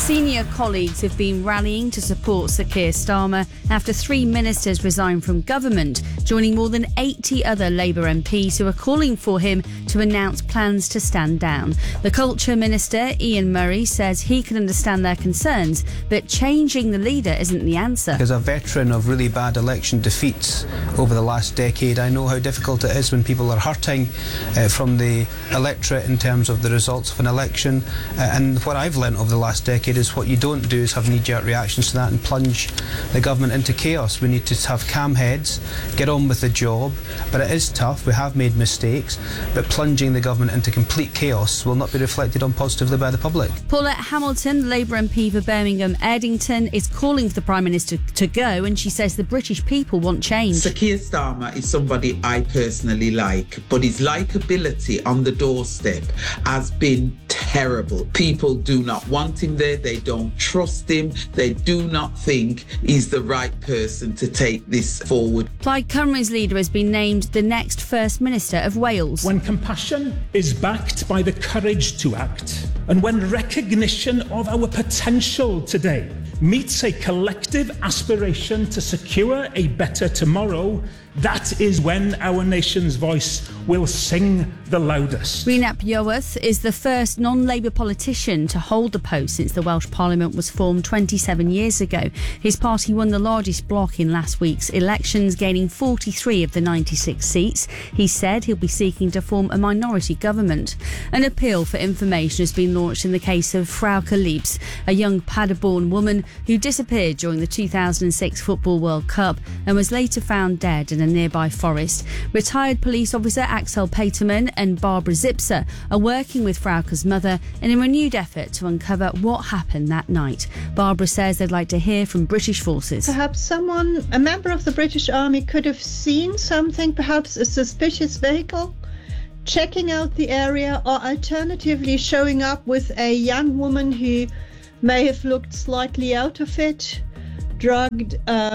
Senior colleagues have been rallying to support Sir Keir Starmer after 3 ministers resigned from government, joining more than 80 other Labour MPs who are calling for him to announce plans to stand down. The Culture Minister, Ian Murray, says he can understand their concerns, but changing the leader isn't the answer. As a veteran of really bad election defeats over the last decade, I know how difficult it is when people are hurting from the electorate in terms of the results of an election. And what I've learnt over the last decade is what you don't do is have knee-jerk reactions to that and plunge the government into chaos. We need to have calm heads, get on with the job, but it is tough. We have made mistakes, but plunging the government into complete chaos will not be reflected on positively by the public. Paulette Hamilton, Labour MP for Birmingham Erdington, is calling for the Prime Minister to go, and she says the British people want change. Sir Keir Starmer is somebody I personally like, but his likeability on the doorstep has been terrible. People do not want him there, they don't trust him, they do not think he's the right person to take this forward. Plaid Cymru's leader has been named the next First Minister of Wales. When compassion is backed by the courage to act, and when recognition of our potential today meets a collective aspiration to secure a better tomorrow, that is when our nation's voice will sing the loudest. Rhun ap Iorwerth is the first non-Labour politician to hold the post since the Welsh Parliament was formed 27 years ago. His party won the largest block in last week's elections, gaining 43 of the 96 seats. He said he'll be seeking to form a minority government. An appeal for information has been launched in the case of Frauke Liebs, a young Paderborn woman who disappeared during the 2006 Football World Cup and was later found dead in a nearby forest. Retired police officer Axel Peterman and Barbara Zipser are working with Frauke's mother in a renewed effort to uncover what happened that night. Barbara says they'd like to hear from British forces. Perhaps a member of the British Army, could have seen something, perhaps a suspicious vehicle, checking out the area, or alternatively showing up with a young woman who may have looked slightly out of it, drugged,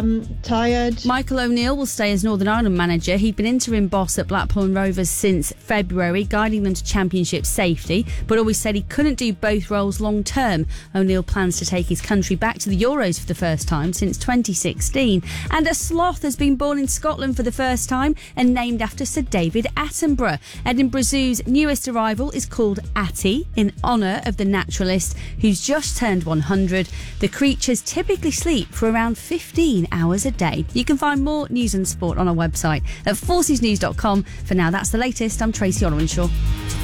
tired. Michael O'Neill will stay as Northern Ireland manager. He'd been interim boss at Blackpool Rovers since February, guiding them to championship safety, but always said he couldn't do both roles long term. O'Neill plans to take his country back to the Euros for the first time since 2016. And a sloth has been born in Scotland for the first time and named after Sir David Attenborough. Edinburgh Zoo's newest arrival is called Atty, in honour of the naturalist who's just turned 100. The creatures typically sleep for around 15 hours a day. You can find more news and sport on our website at forcesnews.com. For now, that's the latest. I'm Tracy Olwenshaw.